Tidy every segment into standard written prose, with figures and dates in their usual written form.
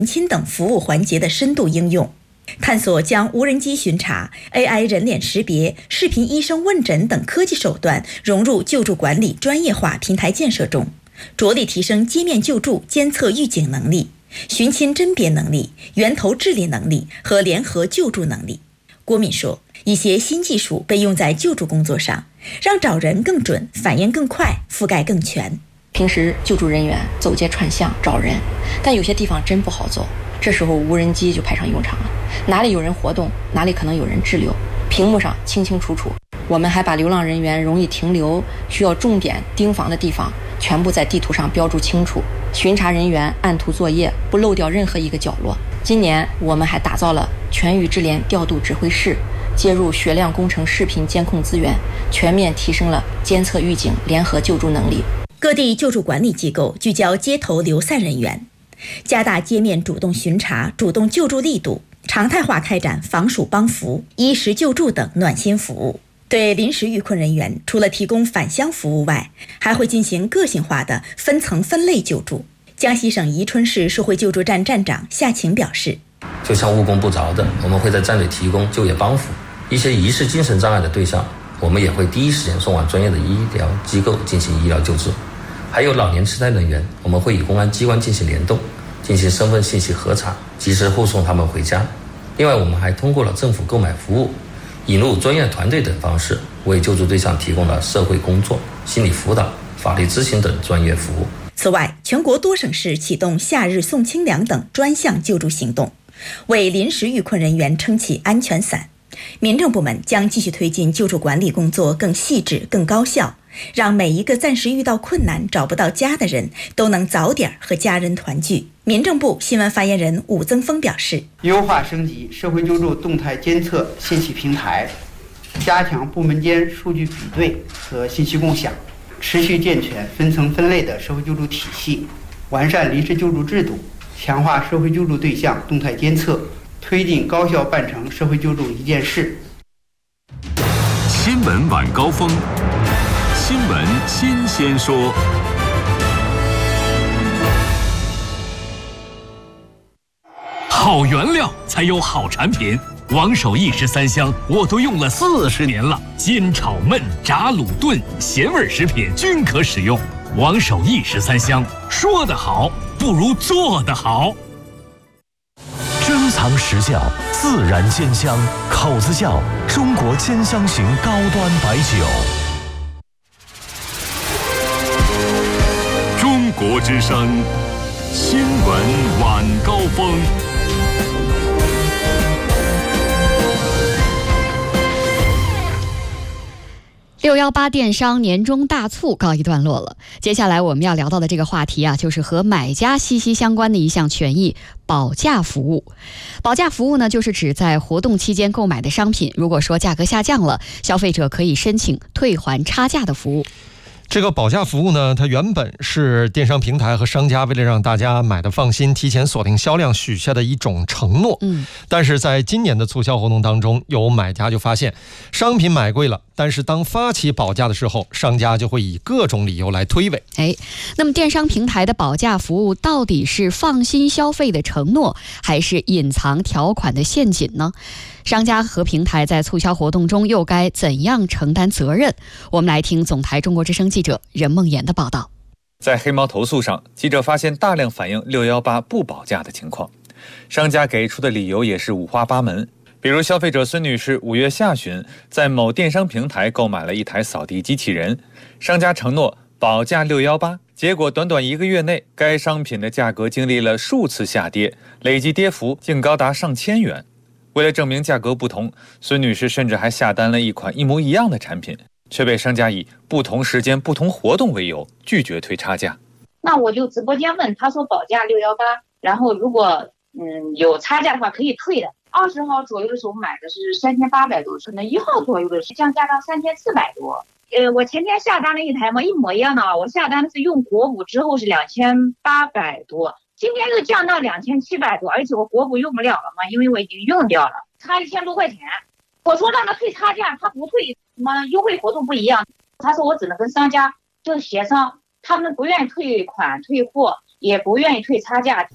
亲等服务环节的深度应用，探索将无人机巡查、AI 人脸识别、视频医生问诊等科技手段融入救助管理专业化平台建设中，着力提升街面救助监测预警能力、寻亲甄别能力、源头治理能力和联合救助能力。郭敏说，一些新技术被用在救助工作上，让找人更准、反应更快、覆盖更全。 平时救助人员走街串巷找人，但有些地方真不好走，这时候无人机就派上用场了。哪里有人活动，哪里可能有人滞留，屏幕上清清楚楚。我们还把流浪人员容易停留、需要重点盯防的地方全部在地图上标注清楚，巡查人员按图作业，不漏掉任何一个角落。今年我们还打造了全域智联调度指挥室，接入血量工程视频监控资源，全面提升了监测预警、联合救助能力。 各地救助管理机构聚焦街头流散人员，加大街面主动巡查、主动救助力度，常态化开展防暑帮扶、衣食救助等暖心服务。对临时遇困人员，除了提供返乡服务外，还会进行个性化的分层分类救助。江西省宜春市社会救助站站长夏晴表示， 就像误工不着的，我们会在站里提供就业帮扶；一些疑似精神障碍的对象，我们也会第一时间送往专业的医疗机构进行医疗救治。还有老年痴呆人员，我们会与公安机关进行联动，进行身份信息核查，及时护送他们回家。另外，我们还通过了政府购买服务、引入专业团队等方式，为救助对象提供了社会工作、心理辅导、法律咨询等专业服务。 此外，全国多省市启动夏日送清凉等专项救助行动，为临时遇困人员撑起安全伞。民政部门将继续推进救助管理工作更细致、更高效，让每一个暂时遇到困难找不到家的人都能早点和家人团聚。民政部新闻发言人武增峰表示， 优化升级社会救助动态监测信息平台，加强部门间数据比对和信息共享，持续健全分层分类的社会救助体系，完善临时救助制度，强化社会救助对象动态监测，推进高效办成社会救助一件事。 新闻晚高峰，新闻新鲜说。好原料才有好产品，王守义13香我都用了40年了，煎炒焖炸卤炖咸味食品均可使用。王守义13香，说得好不如做得好。 珍藏实窖，自然煎香，口子窖，中国煎香型高端白酒。 中国之声，新闻晚高峰。 618电商年终大促告一段落了，接下来我们要聊到的这个话题啊，就是和买家息息相关的一项权益——保价服务。保价服务呢，就是指在活动期间购买的商品，如果说价格下降了，消费者可以申请退还差价的服务。 这个保价服务呢，它原本是电商平台和商家为了让大家买的放心，提前锁定销量许下的一种承诺。但是在今年的促销活动当中，有买家就发现商品买贵了，但是当发起保价的时候，商家就会以各种理由来推诿。 那么电商平台的保价服务到底是放心消费的承诺，还是隐藏条款的陷阱呢？商家和平台在促销活动中又该怎样承担责任？我们来听总台中国之声记者任梦妍的报道。 在黑猫投诉上，记者发现大量反映618不保价的情况，商家给出的理由也是五花八门。比如消费者孙女士5月下旬在某电商平台购买了一台扫地机器人，商家承诺保价618，结果短短1个月内，该商品的价格经历了数次下跌，累计跌幅竟高达上千元。为了证明价格不同，孙女士甚至还下单了一款一模一样的产品，却被商家以不同时间不同活动为由拒绝退差价。 那我就直播间问，他说保价618，然后如果有差价的话可以退的。20号左右的时候买的是3800多，可能1号左右的是降价到3400多。我前天下单了一台嘛，一模一样的啊，我下单是用国补之后是2800多。今天又降到2700多，而且我国补用不了了嘛，因为我已经用掉了，差1000多块钱。我说让他退差价，他不退，什么优惠活动不一样。他说我只能跟商家就协商，他们不愿意退款退货，也不愿意退差价。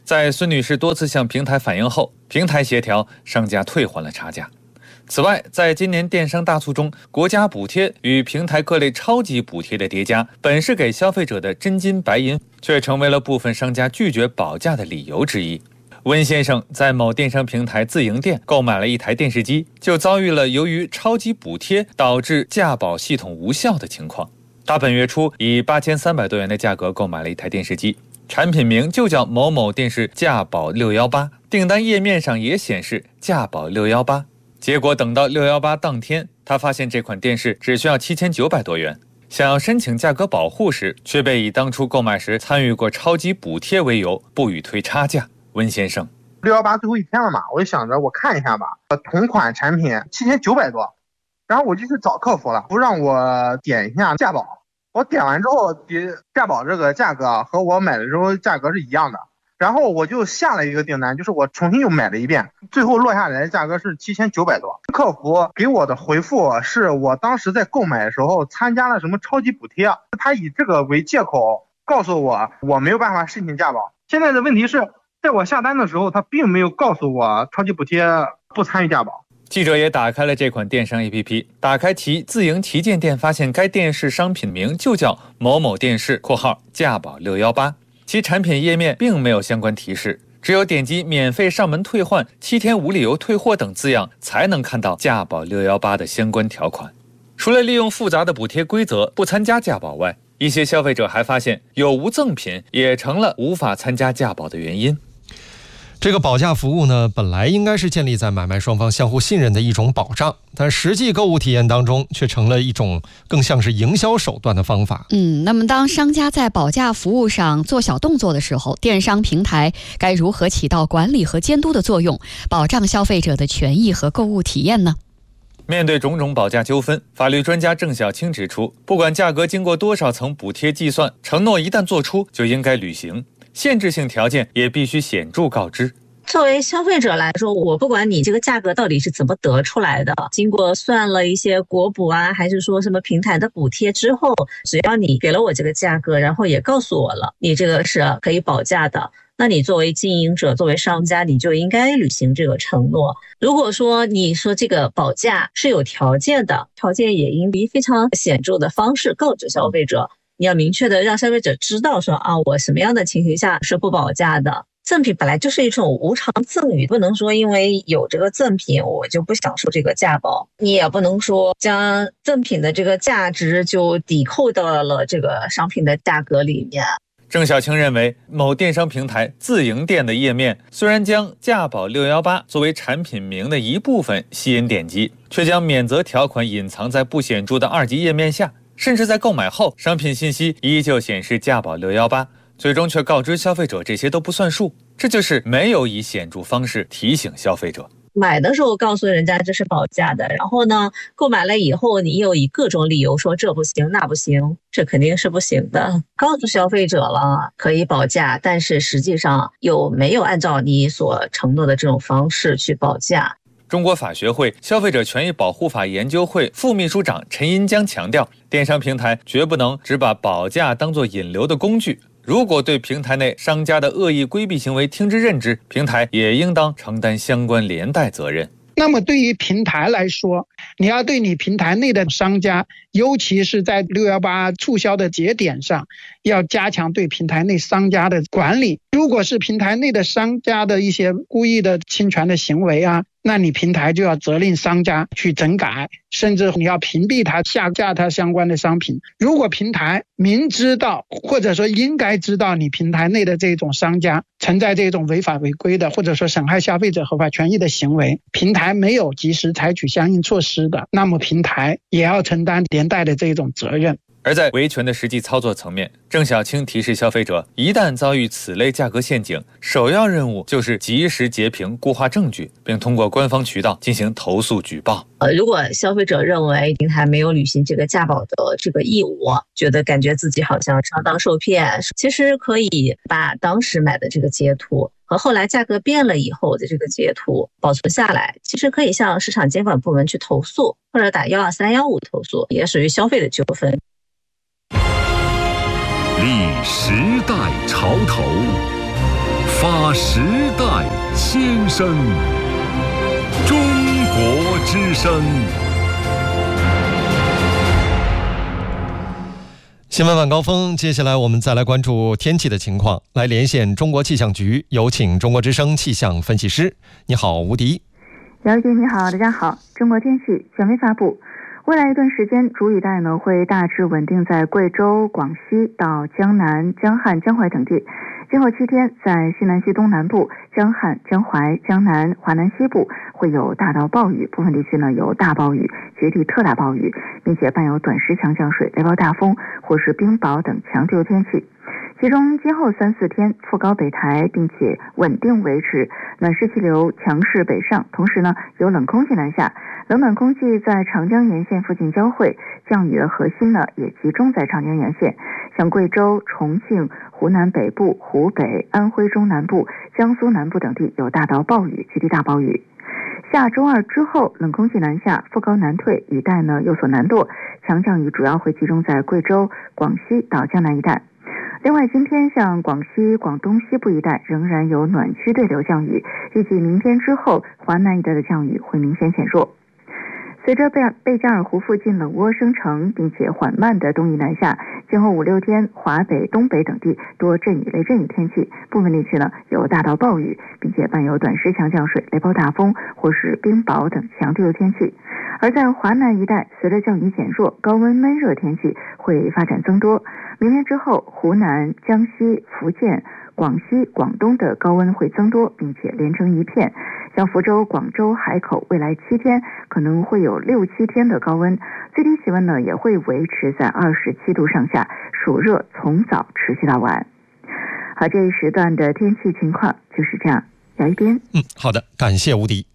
在孙女士多次向平台反映后，平台协调，商家退还了差价。此外，在今年电商大促中，国家补贴与平台各类超级补贴的叠加，本是给消费者的真金白银，却成为了部分商家拒绝保价的理由之一。温先生在某电商平台自营店购买了一台电视机，就遭遇了由于超级补贴导致价保系统无效的情况。他本月初以8300多元的价格购买了一台电视机，产品名就叫某某电视价保618，订单页面上也显示价保618。结果等到618当天，他发现这款电视只需要7900多元，想要申请价格保护时，却被以当初购买时参与过超级补贴为由，不予推差价。温先生 ，618最后一天了嘛，我就想着我看一下吧，同款产品7900多，然后我就去找客服了，不让我点一下价保，我点完之后，价保这个价格和我买的时候价格是一样的。然后我就下了一个订单，就是我重新又买了一遍，最后落下来的价格是7900多。客服给我的回复是我当时在购买的时候参加了什么超级补贴，他以这个为借口告诉我没有办法申请价保。现在的问题是，在我下单的时候，他并没有告诉我超级补贴不参与价保。 记者也打开了这款电商 APP， 打开其自营旗舰店，发现该电视商品名就叫某某电视（价保618）。其产品页面并没有相关提示，只有点击免费上门退换、7天无理由退货等字样，才能看到价保618的相关条款。除了利用复杂的补贴规则不参加价保外，一些消费者还发现有无赠品也成了无法参加价保的原因。 这个保价服务呢，本来应该是建立在买卖双方相互信任的一种保障，但实际购物体验当中却成了一种更像是营销手段的方法。 那么当商家在保价服务上做小动作的时候，电商平台该如何起到管理和监督的作用，保障消费者的权益和购物体验呢？ 面对种种保价纠纷，法律专家郑晓青指出，不管价格经过多少层补贴计算，承诺一旦做出就应该履行，限制性条件也必须显著告知。 作为消费者来说，我不管你这个价格到底是怎么得出来的，经过算了一些国补啊，还是说什么平台的补贴之后，只要你给了我这个价格，然后也告诉我了你这个是可以保价的，那你作为经营者，作为商家，你就应该履行这个承诺。如果说你说这个保价是有条件的，条件也应以非常显著的方式告知消费者，你要明确的让消费者知道说我什么样的情形下是不保价的。赠品本来就是一种无偿赠与，不能说因为有这个赠品我就不享受这个价保，你也不能说将赠品的这个价值就抵扣到了这个商品的价格里面。 郑晓青认为，某电商平台自营店的页面虽然将价保618作为产品名的一部分吸引点击，却将免责条款隐藏在不显著的二级页面下，甚至在购买后商品信息依旧显示价保618，最终却告知消费者这些都不算数，这就是没有以显著方式提醒消费者。 买的时候告诉人家这是保价的，然后呢，购买了以后你又以各种理由说这不行那不行，这肯定是不行的。告诉消费者了可以保价，但是实际上又没有按照你所承诺的这种方式去保价。 中国法学会消费者权益保护法研究会副秘书长陈银江强调，电商平台绝不能只把保价当作引流的工具，如果对平台内商家的恶意规避行为听之任之，平台也应当承担相关连带责任。 那么对于平台来说，你要对你平台内的商家，尤其是在618促销的节点上，要加强对平台内商家的管理。如果是平台内的商家的一些故意的侵权的行为啊，那你平台就要责令商家去整改，甚至你要屏蔽他、下架他相关的商品。如果平台明知道或者说应该知道你平台内的这种商家存在这种违法违规的或者说损害消费者合法权益的行为，平台没有及时采取相应措施的，那么平台也要承担连带的这种责任。 而在维权的实际操作层面，郑晓青提示消费者，一旦遭遇此类价格陷阱，首要任务就是及时截屏固化证据，并通过官方渠道进行投诉举报。 如果消费者认为平台没有履行这个价保的这个义务，感觉自己好像上当受骗，其实可以把当时买的这个截图和后来价格变了以后的这个截图保存下来，其实可以向市场监管部门去投诉，或者打12315投诉，也属于消费的纠纷。 历时代潮头，发发时代先声，中国之声。 新闻晚高峰，接下来我们再来关注天气的情况，来连线中国气象局，有请中国之声气象分析师。你好，吴迪。 姚姐你好，大家好。中国天气权威发布，未来一段时间主雨带呢会大致稳定在贵州、广西到江南、江汉、江淮等地。今后7天，在西南西东南部、江汉、江淮、江南、华南西部会有大到暴雨，部分地区呢有大暴雨、绝地特大暴雨，并且伴有短时强降水、雷暴大风或是冰雹等强对流天气。其中今后3、4天副高北抬，并且稳定维持，暖湿气流强势北上，同时呢有冷空气南下，冷暖空气在长江沿线附近交汇，降雨的核心呢也集中在长江沿线，像贵州、重庆、湖南北部、湖北、安徽中南部、江苏南部等地有大到暴雨、绝地大暴雨。下周2之后，冷空气南下，副高南退，雨带呢有所南落，强降雨主要会集中在贵州、广西到江南一带。另外，今天像广西、广东西部一带仍然有暖区对流降雨，预计明天之后，华南一带的降雨会明显减弱。随着贝加尔湖附近冷涡生成，并且缓慢的东移南下，今后5、6天，华北、东北等地多阵雨类阵雨天气，部分地区呢有大到暴雨，并且伴有短时强降水、雷暴大风或是冰雹等强对流天气。而在华南一带，随着降雨减弱，高温闷热天气会发展增多。明天之后，湖南、江西、福建、广西、广东的高温会增多，并且连成一片。像福州、广州、海口，未来7天可能会有6、7天的高温，最低气温呢也会维持在27度上下，暑热从早持续到晚。好，这一时段的天气情况就是这样。姚一边。 好的，感谢吴迪。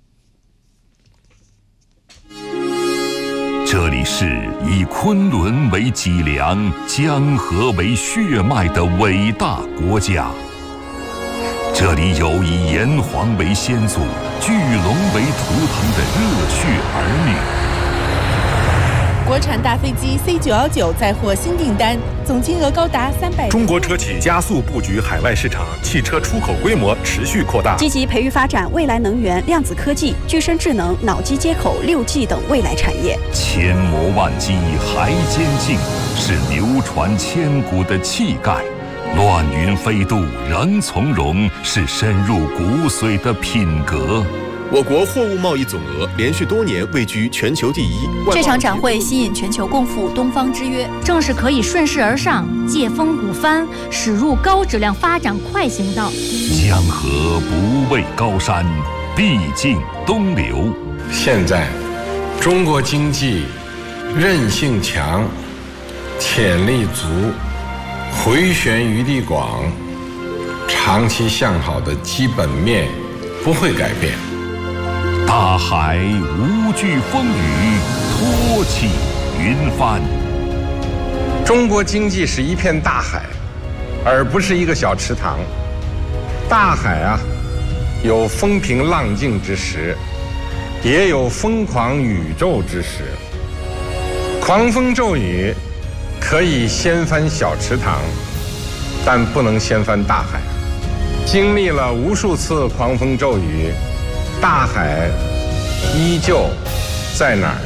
这里是以昆仑为脊梁、江河为血脉的伟大国家。这里有以炎黄为先祖、巨龙为图腾的热血儿女。 国产大飞机 C919 再获新订单，总金额高达300。 中国车企加速布局海外市场，汽车出口规模持续扩大， 积极培育发展未来能源、量子科技、具身智能、脑机接口、6G 等未来产业。 千磨万击还坚劲，是流传千古的气概；乱云飞渡仍从容，是深入骨髓的品格。 我国货物贸易总额连续多年位居全球第一。 这场展会吸引全球共赴东方之约，正是可以顺势而上，借风鼓帆，驶入高质量发展快行道。 江河不畏高山，必经东流。 现在，中国经济韧性强，潜力足，回旋余地广，长期向好的基本面不会改变。 大海无惧风雨，托起云帆。 中国经济是一片大海，而不是一个小池塘。大海啊，有风平浪静之时，也有疯狂宇宙之时。狂风骤雨可以掀翻小池塘，但不能掀翻大海。经历了无数次狂风骤雨，大海依旧在哪儿？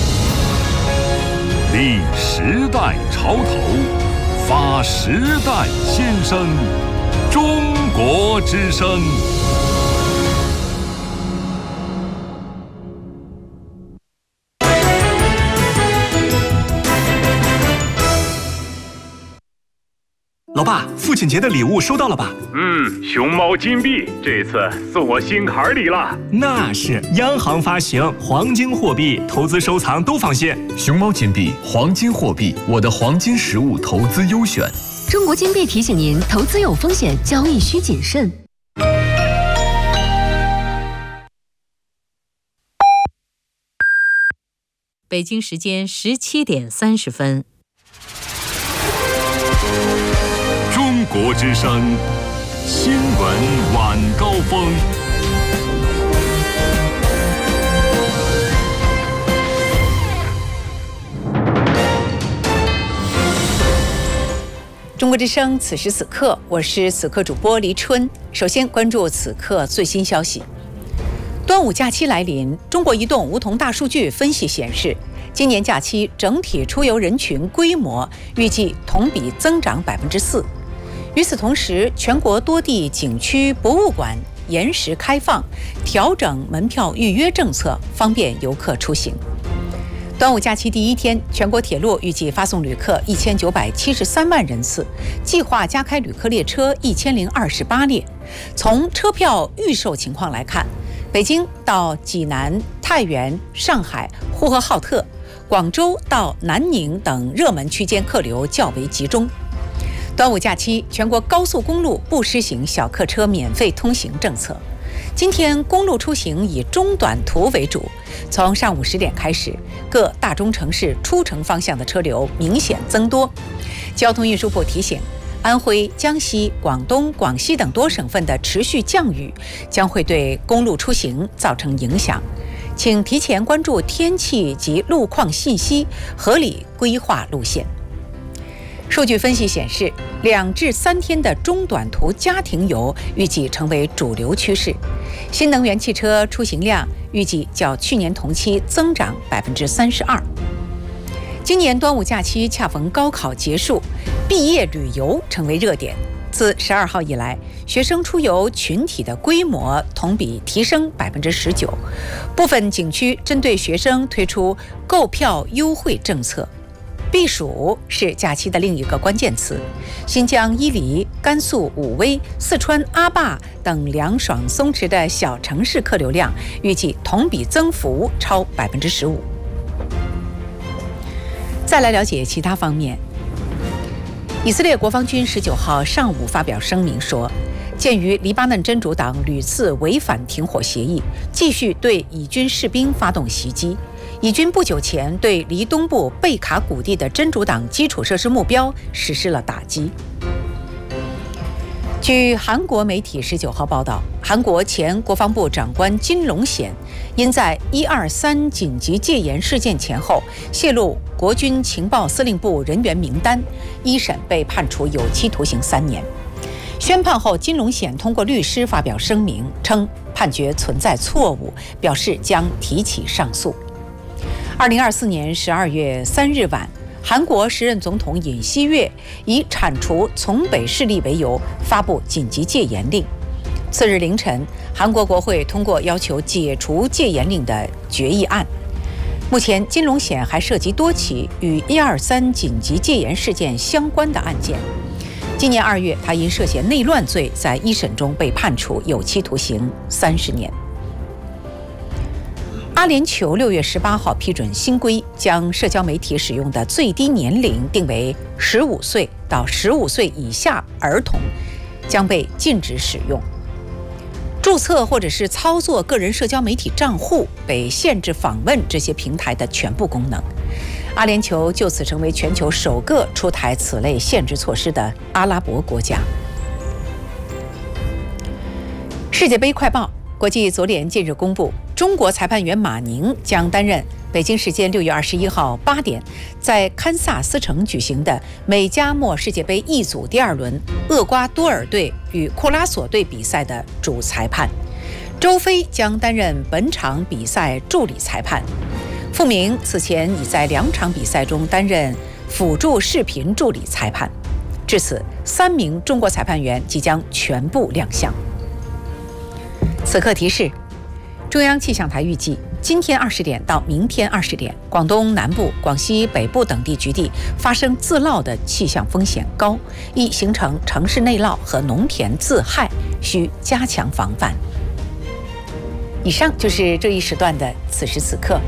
立时代潮头，发时代先声，中国之声。 老爸，父亲节的礼物收到了吧？ 熊猫金币这次送我心坎里了。 那是央行发行黄金货币，投资收藏都放心。 熊猫金币，黄金货币，我的黄金实物投资优选。 中国金币提醒您，投资有风险，交易需谨慎。 北京时间17点30分。 中国之声新闻晚高峰。 中国之声此时此刻，我是此刻主播黎春。首先关注此刻最新消息。端午假期来临，中国移动梧桐大数据分析显示，今年假期整体出游人群规模预计同比增长4%。与此同时，全国多地景区、博物馆延时开放，调整门票预约政策，方便游客出行。端午假期第一天，全国铁路预计发送旅客1973万人次，计划加开旅客列车1028列。从车票预售情况来看，北京到济南、太原、上海、呼和浩特、广州到南宁等热门区间客流较为集中。端午假期，全国高速公路不施行小客车免费通行政策。今天公路出行以中短途为主，从上午10点开始，各大中城市出城方向的车流明显增多。交通运输部提醒，安徽、江西、广东、广西等多省份的持续降雨将会对公路出行造成影响，请提前关注天气及路况信息，合理规划路线。数据分析显示，2至3天的中短途家庭游预计成为主流趋势。新能源汽车出行量预计较去年同期增长32%。今年端午假期恰逢高考结束，毕业旅游成为热点。自12号以来，学生出游群体的规模同比提升19%。部分景区针对学生推出购票优惠政策。避暑是假期的另一个关键词。新疆伊犁、甘肃武威、四川阿坝等凉爽松弛的小城市客流量预计同比增幅超15%。再来了解其他方面。以色列国防军19号上午发表声明说，鉴于黎巴嫩真主党屡次违反停火协议，继续对以军士兵发动袭击。以军不久前对黎东部贝卡谷地的真主党基础设施目标实施了打击。据韩国媒体19号报道，韩国前国防部长官金龙显因在123紧急戒严事件前后泄露国军情报司令部人员名单，一审被判处有期徒刑3年。宣判后，金龙显通过律师发表声明，称判决存在错误，表示将提起上诉。2024年12月3日晚，韩国时任总统尹锡悦以铲除从北势力为由发布紧急戒严令。次日凌晨，韩国国会通过要求解除戒严令的决议案。目前，金龙显还涉及多起与123紧急戒严事件相关的案件。今年2月，他因涉嫌内乱罪在一审中被判处有期徒刑30年。阿联酋6月18号批准新规，将社交媒体使用的最低年龄定为15岁到15岁以下儿童将被禁止使用。注册或者是操作个人社交媒体账户被限制访问这些平台的全部功能。阿联酋就此成为全球首个出台此类限制措施的阿拉伯国家。世界杯快报。国际足联近日公布，中国裁判员马宁将担任北京时间6月21号8点在堪萨斯城举行的美加墨世界杯 E 组第2轮厄瓜多尔队与库拉索队比赛的主裁判，周飞将担任本场比赛助理裁判。傅明此前已在2场比赛中担任辅助视频助理裁判。至此，3名中国裁判员即将全部亮相。此刻提示，中央气象台预计今天20点到明天20点，广东南部、广西北部等地局地发生自涝的气象风险高，易形成城市内涝和农田自害，需加强防范。以上就是这一时段的此时此刻。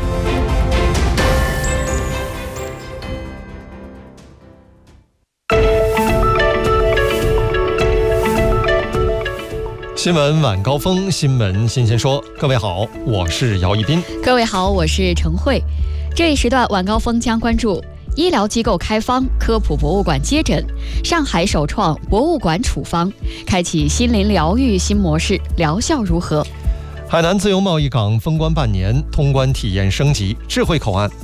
新闻晚高峰，新闻新鲜说。各位好，我是姚一斌。 各位好，我是程慧。这一时段晚高峰将关注医疗机构开方，科普博物馆接诊，上海首创博物馆处方，开启心灵疗愈新模式，疗效如何？ 海南自由贸易港封关半年，通关体验升级，智慧口岸